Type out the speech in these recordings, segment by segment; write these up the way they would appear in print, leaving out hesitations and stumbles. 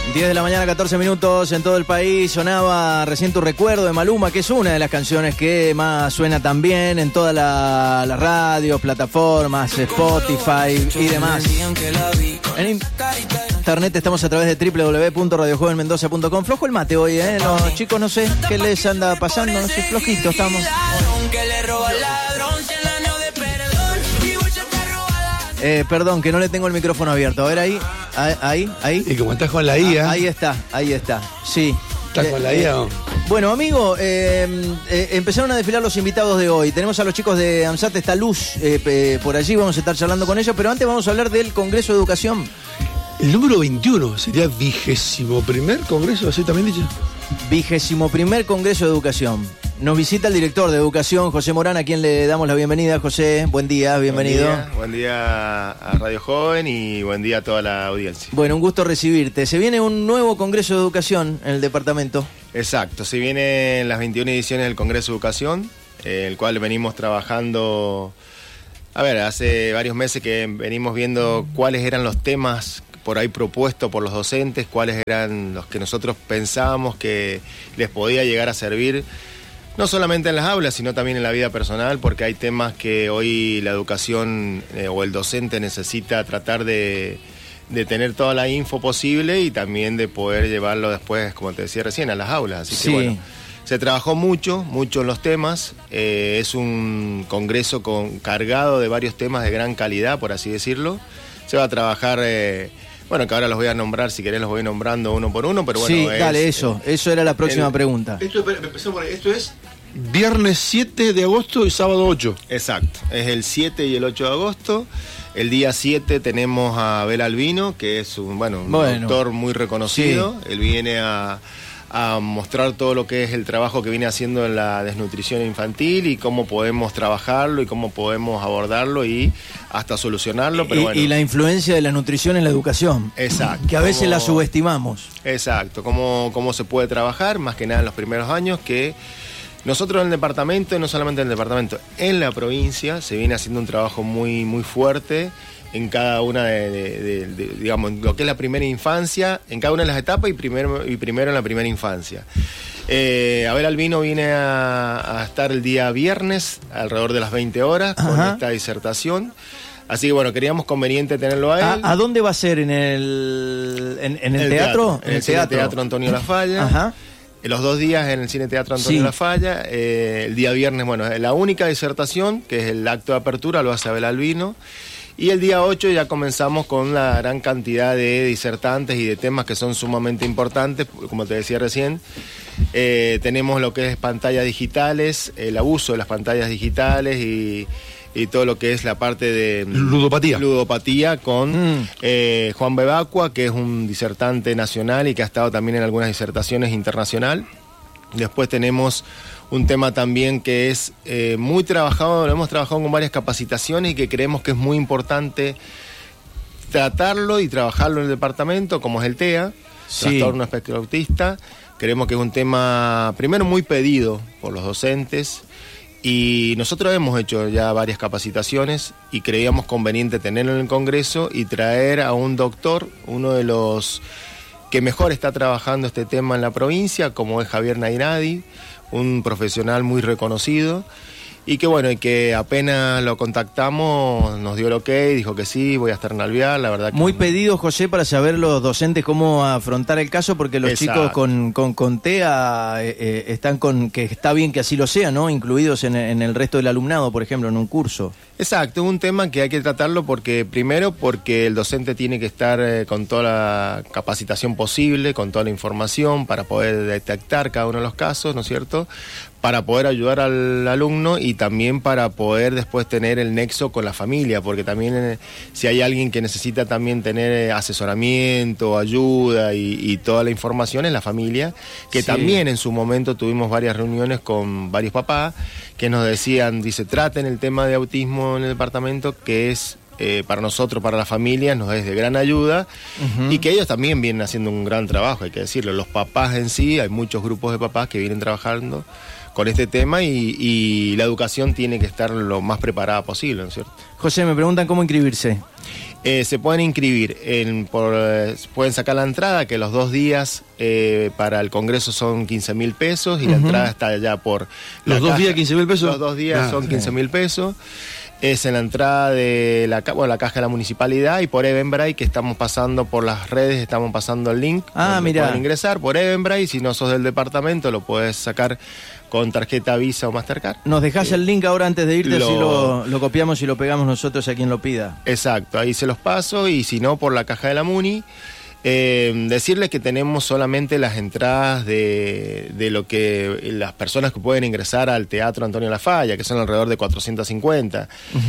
10 de la mañana, 14 minutos en todo el país. Sonaba recién Tu Recuerdo de Maluma, que es una de las canciones que más suena también en todas las radios, plataformas, Spotify y demás. En internet estamos a través de www.radiojovenmendoza.com. Flojo el mate hoy, ¿eh? Los chicos no sé qué les anda pasando, no sé, flojitos estamos. Perdón, que no le tengo el micrófono abierto. A ver, ahí. Y como estás con la IA. Ahí está, sí. ¿Estás con la IA o? Bueno, amigo, empezaron a desfilar los invitados de hoy. Tenemos a los chicos de AMSAT, está Luz por allí, vamos a estar charlando con ellos, pero antes vamos a hablar del Congreso de Educación. El número 21, sería 21º Congreso, ¿así también dicho? 21º Congreso de Educación. Nos visita el director de Educación, José Morán, a quien le damos la bienvenida. José, buen día, bienvenido. Buen día a Radio Joven y buen día a toda la audiencia. Bueno, un gusto recibirte. Se viene un nuevo Congreso de Educación en el departamento. Exacto, se vienen las 21 ediciones del Congreso de Educación, el cual venimos trabajando, hace varios meses que venimos viendo cuáles eran los temas por ahí propuestos por los docentes, cuáles eran los que nosotros pensábamos que les podía llegar a servir, no solamente en las aulas, sino también en la vida personal, porque hay temas que hoy la educación o el docente necesita tratar de tener toda la info posible y también de poder llevarlo después, como te decía recién, a las aulas. Así sí. Que bueno, se trabajó mucho en los temas. Es un congreso cargado de varios temas de gran calidad, por así decirlo. Se va a trabajar... que ahora los voy a nombrar, si querés los voy nombrando uno por uno, pero bueno... Sí, dale, eso era la próxima pregunta. Empezamos por ahí. Esto es viernes 7 de agosto y sábado 8. Exacto, es el 7 y el 8 de agosto. El día 7 tenemos a Abel Albino, que es un doctor muy reconocido. Sí. Él viene a mostrar todo lo que es el trabajo que viene haciendo en la desnutrición infantil y cómo podemos trabajarlo y cómo podemos abordarlo y hasta solucionarlo. Pero y la influencia de la nutrición en la educación. Exacto. Que a veces la subestimamos. Exacto, cómo se puede trabajar, más que nada en los primeros años, que nosotros en el departamento, y no solamente en el departamento, en la provincia se viene haciendo un trabajo muy, muy fuerte en cada una digamos, lo que es la primera infancia, en cada una de las etapas y primero en la primera infancia. Abel Albino viene a estar el día viernes, alrededor de las 20 horas, con esta disertación. Así que bueno, queríamos conveniente tenerlo a él. ¿A dónde va a ser? ¿En el teatro? En el Teatro Antonio Lafalla. Ajá. Los 2 días en el Cine Teatro Antonio Lafalla. El día viernes, la única disertación, que es el acto de apertura, lo hace Abel Albino. Y el día 8 ya comenzamos con la gran cantidad de disertantes y de temas que son sumamente importantes, como te decía recién. Tenemos lo que es pantallas digitales, el abuso de las pantallas digitales y todo lo que es la parte de ludopatía con Juan Bebacua, que es un disertante nacional y que ha estado también en algunas disertaciones internacional. Después tenemos un tema también que es muy trabajado, lo hemos trabajado con varias capacitaciones y que creemos que es muy importante tratarlo y trabajarlo en el departamento, como es el TEA, trastorno espectro autista. Creemos que es un tema, primero, muy pedido por los docentes, y nosotros hemos hecho ya varias capacitaciones y creíamos conveniente tenerlo en el Congreso y traer a un doctor, uno de los que mejor está trabajando este tema en la provincia, como es Javier Nairadi, un profesional muy reconocido, y que apenas lo contactamos nos dio el ok, dijo que sí, voy a estar en Alvear, la verdad que... Muy pedido, José, para saber los docentes cómo afrontar el caso, porque los chicos con TEA están que está bien que así lo sea, ¿no? Incluidos en el resto del alumnado, por ejemplo, en un curso. Exacto, es un tema que hay que tratarlo porque el docente tiene que estar con toda la capacitación posible, con toda la información para poder detectar cada uno de los casos, ¿no es cierto?, para poder ayudar al alumno y también para poder después tener el nexo con la familia, porque también si hay alguien que necesita también tener asesoramiento, ayuda y toda la información es la familia, que también en su momento tuvimos varias reuniones con varios papás que nos decían, traten el tema de autismo en el departamento, que es para nosotros, para las familias, nos es de gran ayuda, y que ellos también vienen haciendo un gran trabajo, hay que decirlo. Los papás en sí, hay muchos grupos de papás que vienen trabajando con este tema y la educación tiene que estar lo más preparada posible, ¿no es cierto? José, me preguntan cómo inscribirse. Se pueden inscribir, pueden sacar la entrada, que los 2 días para el Congreso son 15.000 pesos y la entrada está ya por... ¿Los 2 días 15.000 pesos? Los 2 días son 15.000 pesos. Es en la entrada de la caja de la municipalidad y por Eventbrite, que estamos pasando por las redes, estamos pasando el link. Mira. Pueden ingresar por Eventbrite, si no sos del departamento lo puedes sacar con tarjeta Visa o Mastercard. ¿Nos dejás el link ahora antes de irte? Así lo copiamos y lo pegamos nosotros a quien lo pida. Exacto, ahí se los paso y si no por la caja de la Muni. Decirles que tenemos solamente las entradas de lo que las personas que pueden ingresar al Teatro Antonio Lafalla, que son alrededor de 450.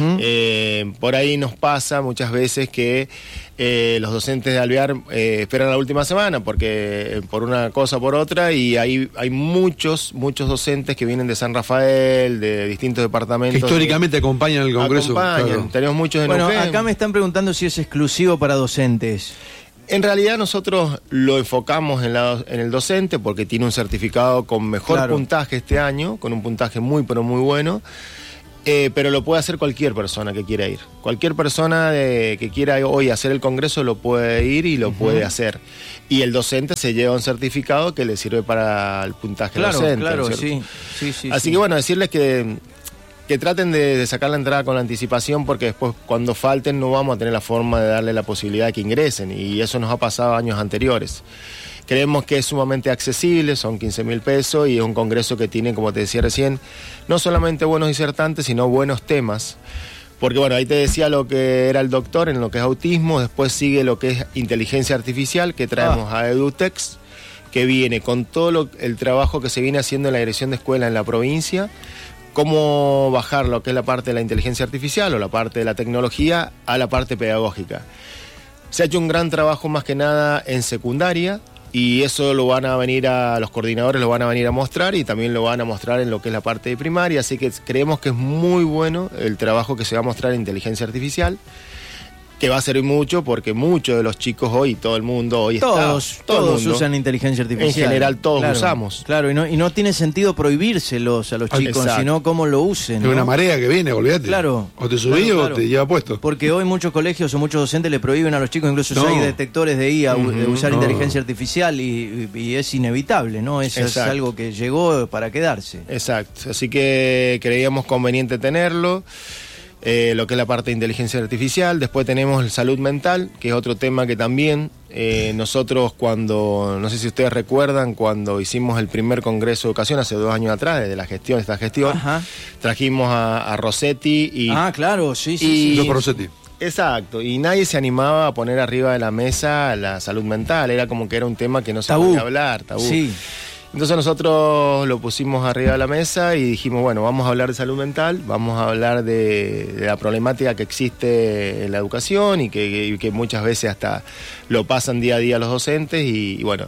Por ahí nos pasa muchas veces que los docentes de Alvear esperan la última semana porque por una cosa o por otra, y hay muchos docentes que vienen de San Rafael, de distintos departamentos. Que históricamente acompañan el Congreso. Claro. Tenemos muchos de Neuquén. Acá me están preguntando si es exclusivo para docentes. En realidad nosotros lo enfocamos en el docente porque tiene un certificado con mejor puntaje este año, con un puntaje muy pero muy bueno, pero lo puede hacer cualquier persona que quiera ir. Cualquier persona que quiera hoy hacer el Congreso lo puede ir y lo puede hacer. Y el docente se lleva un certificado que le sirve para el puntaje docente. Claro, sí. Sí. Así que bueno, decirles que traten de sacar la entrada con la anticipación porque después cuando falten no vamos a tener la forma de darle la posibilidad de que ingresen y eso nos ha pasado años anteriores. Creemos que es sumamente accesible, son 15.000 pesos y es un congreso que tiene, como te decía recién, no solamente buenos disertantes, sino buenos temas. Porque bueno, ahí te decía lo que era el doctor en lo que es autismo, después sigue lo que es inteligencia artificial, que traemos a EduTex, que viene con todo el trabajo que se viene haciendo en la dirección de escuela en la provincia, cómo bajar lo que es la parte de la inteligencia artificial o la parte de la tecnología a la parte pedagógica. Se ha hecho un gran trabajo más que nada en secundaria y eso lo van a venir los coordinadores lo van a venir a mostrar y también lo van a mostrar en lo que es la parte de primaria, así que creemos que es muy bueno el trabajo que se va a mostrar en inteligencia artificial, que va a servir mucho porque muchos de los chicos hoy, todo el mundo hoy todos usan inteligencia artificial. En general todos usamos. Claro, y no tiene sentido prohibírselos a los chicos, sino cómo lo usen, ¿no? Es una marea que viene, olvídate. Claro. O te subís o te lleva puesto. Porque hoy muchos colegios o muchos docentes le prohíben a los chicos, incluso si hay detectores de IA, de usar inteligencia artificial y es inevitable, ¿no? Eso es algo que llegó para quedarse. Exacto, así que creíamos conveniente tenerlo. Lo que es la parte de inteligencia artificial. Después tenemos el salud mental, que es otro tema que también nosotros no sé si ustedes recuerdan, cuando hicimos el primer Congreso de Educación hace 2 años atrás, desde esta gestión, trajimos a Rossetti y... claro, sí. Yo por Rossetti. Exacto, y nadie se animaba a poner arriba de la mesa la salud mental, era como que era un tema que no se podía hablar, tabú. Sí. Entonces nosotros lo pusimos arriba de la mesa y dijimos, bueno, vamos a hablar de salud mental, vamos a hablar de la problemática que existe en la educación y que muchas veces hasta lo pasan día a día los docentes y bueno,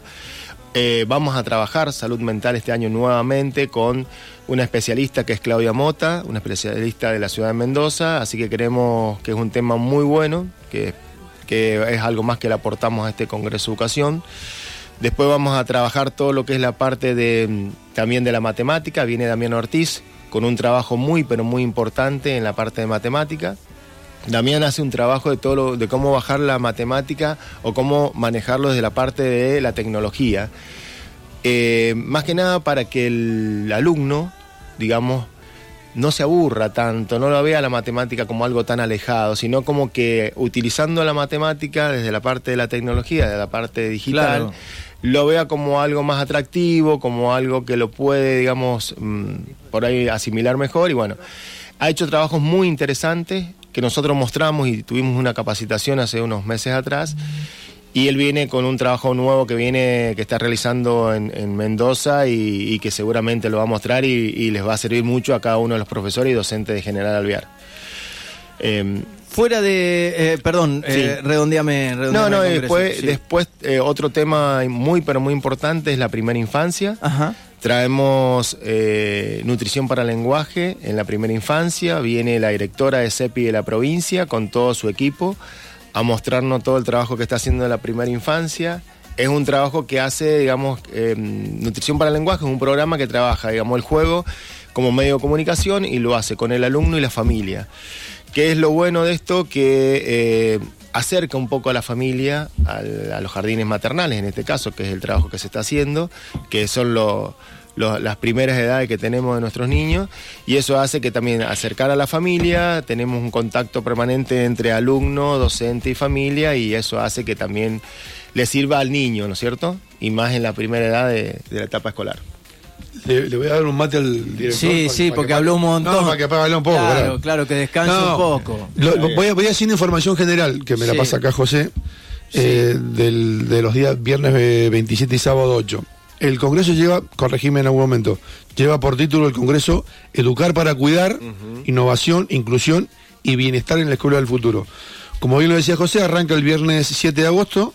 vamos a trabajar salud mental este año nuevamente con una especialista que es Claudia Mota, una especialista de la ciudad de Mendoza, así que creemos que es un tema muy bueno, que es algo más que le aportamos a este Congreso de Educación. Después vamos a trabajar todo lo que es la parte también de la matemática. Viene Damián Ortiz con un trabajo muy, pero muy importante en la parte de matemática. Damián hace un trabajo de cómo bajar la matemática o cómo manejarlo desde la parte de la tecnología. Más que nada para que el alumno, digamos, no se aburra tanto, no lo vea la matemática como algo tan alejado, sino como que utilizando la matemática desde la parte de la tecnología, desde la parte digital, lo vea como algo más atractivo, como algo que lo puede, digamos, por ahí asimilar mejor. Y bueno, ha hecho trabajos muy interesantes que nosotros mostramos y tuvimos una capacitación hace unos meses atrás. Y él viene con un trabajo nuevo que está realizando en Mendoza y que seguramente lo va a mostrar y les va a servir mucho a cada uno de los profesores y docentes de General Alvear. Fuera de... redondeame. No, después otro tema muy, pero muy importante es la primera infancia. Ajá. Traemos nutrición para el lenguaje en la primera infancia. Viene la directora de CEPI de la provincia con todo su equipo a mostrarnos todo el trabajo que está haciendo en la primera infancia. Es un trabajo que hace, digamos, Nutrición para el Lenguaje, es un programa que trabaja, digamos, el juego como medio de comunicación y lo hace con el alumno y la familia. ¿Qué es lo bueno de esto? Que acerca un poco a la familia, a los jardines maternales en este caso, que es el trabajo que se está haciendo, que son las primeras edades que tenemos de nuestros niños, y eso hace que también acercar a la familia, tenemos un contacto permanente entre alumno, docente y familia, y eso hace que también le sirva al niño, ¿no es cierto? Y más en la primera edad de la etapa escolar. Le voy a dar un mate al director. Sí, porque habló un montón. No, para que hable un poco. Claro, que descanse un poco. Voy a decir información general, que me la pasa acá José, de los días viernes 27 y sábado 8. El Congreso lleva, corregime en algún momento, lleva por título el Congreso Educar para Cuidar, Innovación, Inclusión y Bienestar en la Escuela del Futuro. Como bien lo decía José, arranca el viernes 7 de agosto.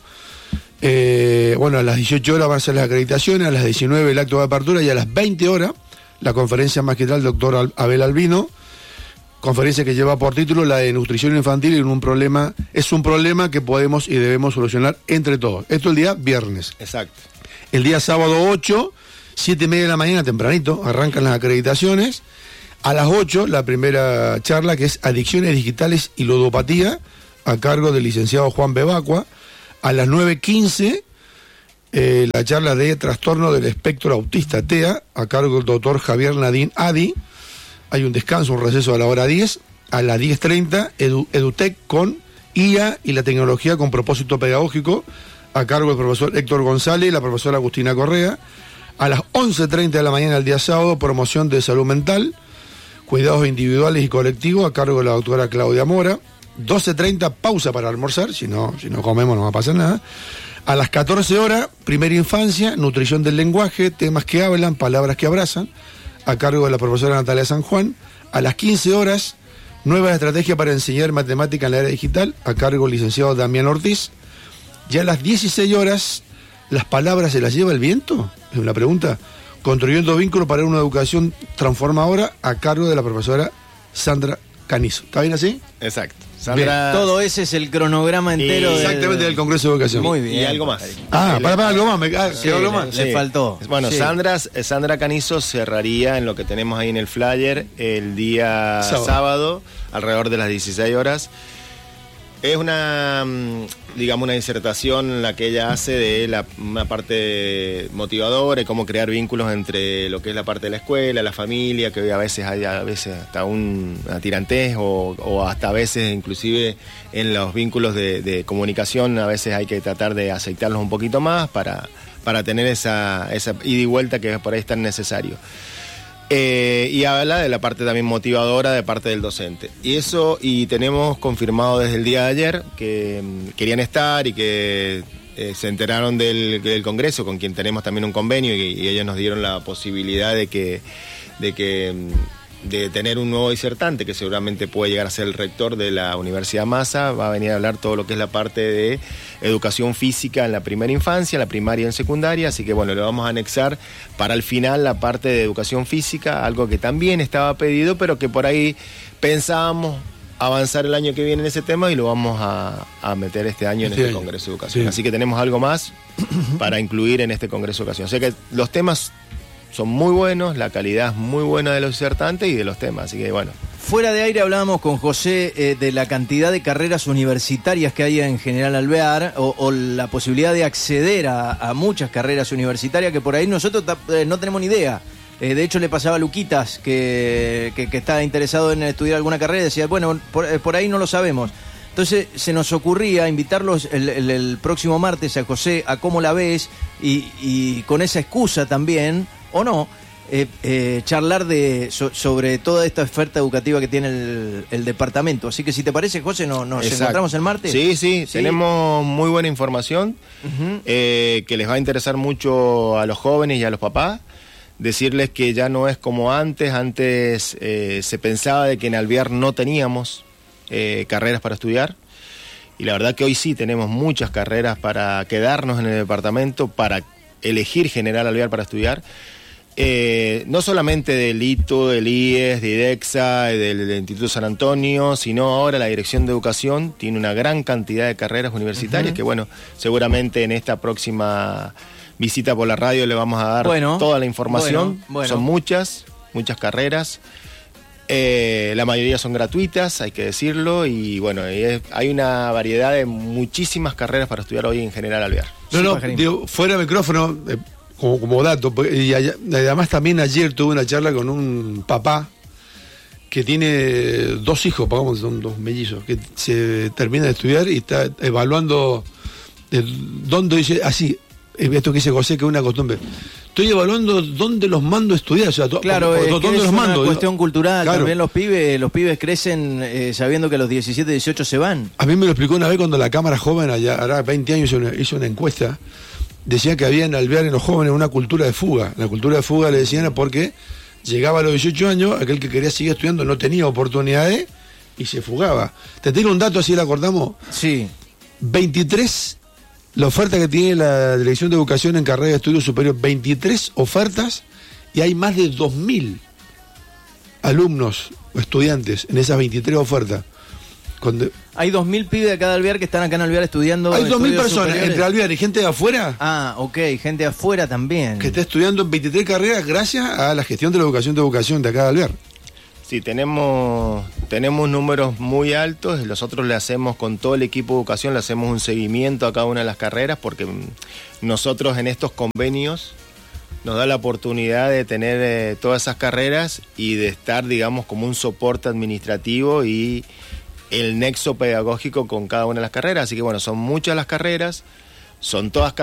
A las 18 horas van a ser las acreditaciones, a las 19 el acto de apertura y a las 20 horas la conferencia magistral del doctor Abel Albino, conferencia que lleva por título la de nutrición infantil es un problema que podemos y debemos solucionar entre todos. Esto el día viernes. Exacto. El día sábado 8, 7:30 de la mañana, tempranito, arrancan las acreditaciones. A las 8, la primera charla, que es Adicciones Digitales y Ludopatía, a cargo del licenciado Juan Bebacua. A las 9:15, la charla de Trastorno del Espectro Autista, TEA, a cargo del doctor Javier Nadín Adi. Hay un descanso, un receso a la hora 10. A las 10:30, EduTech con IA y la tecnología con propósito pedagógico, a cargo del profesor Héctor González y la profesora Agustina Correa. A las 11:30 de la mañana el día sábado, promoción de salud mental, cuidados individuales y colectivos, a cargo de la doctora Claudia Mora. 12:30, pausa para almorzar, si no comemos no va a pasar nada. A las 14 horas, primera infancia, nutrición del lenguaje, temas que hablan, palabras que abrazan, a cargo de la profesora Natalia San Juan. A las 15 horas, nueva estrategia para enseñar matemática en la era digital, a cargo del licenciado Damián Ortiz. Ya a las 16 horas, ¿las palabras se las lleva el viento? Es una pregunta. Construyendo vínculos para una educación transformadora, a cargo de la profesora Sandra Canizo. ¿Está bien así? Exacto. Sandra... Todo ese es el cronograma entero exactamente del Congreso de Educación. Muy bien. Y algo más. Algo más. Algo más. Le faltó. Bueno, sí. Sandra Canizo cerraría en lo que tenemos ahí en el flyer el día sábado alrededor de las 16 horas. Es una disertación en la que ella hace de una parte motivadora y cómo crear vínculos entre lo que es la parte de la escuela, la familia, que a veces hay hasta una tirantez o hasta a veces inclusive en los vínculos de comunicación a veces hay que tratar de aceitarlos un poquito más para tener esa ida y vuelta que por ahí es tan necesario. Y habla de la parte también motivadora de parte del docente. Y tenemos confirmado desde el día de ayer que querían estar y que se enteraron del Congreso, con quien tenemos también un convenio, y ellos nos dieron la posibilidad de tener un nuevo disertante que seguramente puede llegar a ser el rector de la Universidad Massa. Va a venir a hablar todo lo que es la parte de educación física en la primera infancia, en la primaria y en secundaria, así que bueno, le vamos a anexar para el final la parte de educación física, algo que también estaba pedido, pero que por ahí pensábamos avanzar el año que viene en ese tema y lo vamos a meter este año en este Congreso de Educación. Sí. Así que tenemos algo más para incluir en este Congreso de Educación. O sea que los temas son muy buenos, la calidad es muy buena de los disertantes y de los temas, así que bueno. Fuera de aire hablábamos con José de la cantidad de carreras universitarias que hay en General Alvear o la posibilidad de acceder a muchas carreras universitarias que por ahí nosotros no tenemos ni idea. De hecho le pasaba a Luquitas que estaba interesado en estudiar alguna carrera y decía, bueno, por ahí no lo sabemos. Entonces se nos ocurría invitarlos el próximo martes a José a Cómo la ves y con esa excusa también, o no, charlar sobre toda esta oferta educativa que tiene el departamento. Así que si te parece, José, nos encontramos el martes. Sí, tenemos muy buena información que les va a interesar mucho a los jóvenes y a los papás. Decirles que ya no es como antes se pensaba de que en Alvear no teníamos carreras para estudiar, y la verdad que hoy sí tenemos muchas carreras para quedarnos en el departamento, para elegir General Alvear para estudiar. No solamente del ITO, del IES, de IDEXA, del Instituto San Antonio, sino ahora la Dirección de Educación tiene una gran cantidad de carreras universitarias que bueno, seguramente en esta próxima visita por la radio le vamos a dar toda la información. Son muchas carreras. La mayoría son gratuitas, hay que decirlo, y bueno, hay una variedad de muchísimas carreras para estudiar hoy en General Alvear. No, digo, fuera de micrófono, como dato, y además también ayer tuve una charla con un papá que tiene 2 hijos, son 2 mellizos, que se termina de estudiar y está evaluando dónde dice, así, esto que dice José, que es una costumbre. Estoy evaluando dónde los mando a estudiar, o sea, claro, dónde los mando. Es una cuestión cultural, claro. También los pibes crecen sabiendo que a los 17, 18 se van. A mí me lo explicó una vez cuando la Cámara Joven, allá hará 20 años, hizo una encuesta, decía que había en Alvear, en los jóvenes, una cultura de fuga. La cultura de fuga le decían porque llegaba a los 18 años, aquel que quería seguir estudiando no tenía oportunidades y se fugaba. Te tengo un dato, así le acordamos. Sí. 23, la oferta que tiene la Dirección de Educación en carrera de estudios superiores, 23 ofertas y hay más de 2.000 alumnos o estudiantes en esas 23 ofertas. Hay 2.000 pibes de acá de Alvear que están acá en Alvear estudiando. Hay 2.000 personas superiores. entre Alvear y gente de afuera. Ah, ok, gente de afuera también. Que está estudiando en 23 carreras gracias a la gestión de la educación de acá de Alvear. Sí, tenemos números muy altos. Nosotros le hacemos, con todo el equipo de educación, le hacemos un seguimiento a cada una de las carreras, porque nosotros en estos convenios nos da la oportunidad de tener todas esas carreras y de estar, digamos, como un soporte administrativo y el nexo pedagógico con cada una de las carreras. Así que bueno, son muchas las carreras, son todas